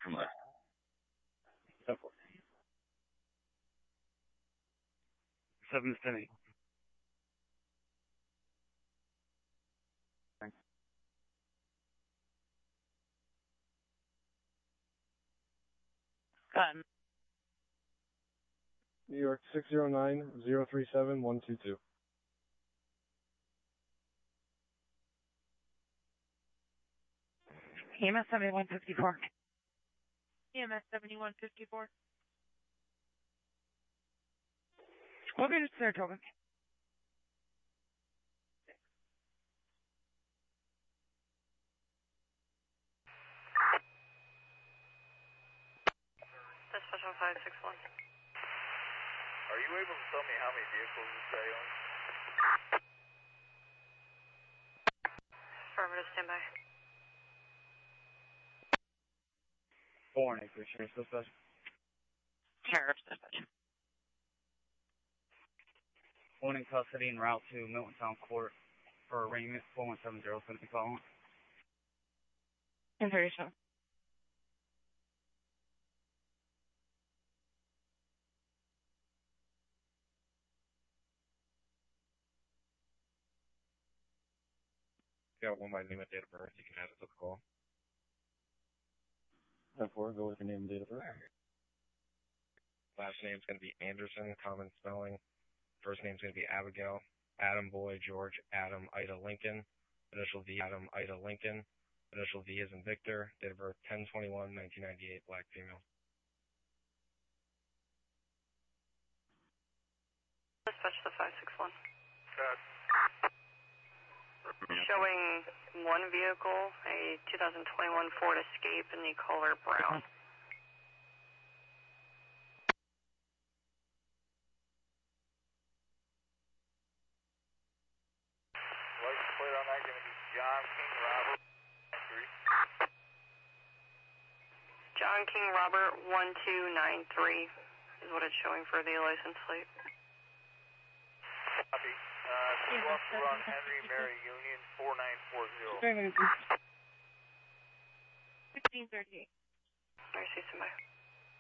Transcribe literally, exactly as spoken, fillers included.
from left. ten four. seven to ten eight. Thanks. Gun. New York six zero nine zero three seven one two two. E M S seventy-one fifty-four. E M S seventy-one fifty-four. What is Saratoga? Special five six one. Are you able to tell me how many vehicles this guy owns? Affirmative, standby. Four and eight, Sheriff's Dispatch. Sheriff's Dispatch. One in custody en route to Milton Town Court for arraignment. four one seven zero, something following. Information. Got one by name and date of birth. You can add it to the call. ten four, go with your name and date of birth. Last name's going to be Anderson, common spelling. First name's going to be Abigail. Adam Boy, George, Adam, Ida, Lincoln. Initial V, Adam, Ida, Lincoln. Initial V is in Victor. Date of birth ten twenty-one nineteen ninety-eight, black female. Dispatch the five six one. Got Showing one vehicle, a two thousand twenty-one Ford Escape in the color brown. license plate on that going to be John King Robert three. John King Robert one two nine three is what it's showing for the license plate. Copy. Uh, two officer on Henry Mary Union four nine four zero. sixteen thirty-eight. I see somebody.